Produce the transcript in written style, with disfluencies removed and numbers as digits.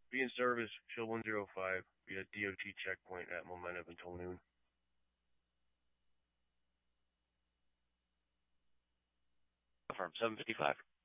Be in service, show 105. Be at DOT checkpoint at Momentum until noon. Confirm 755.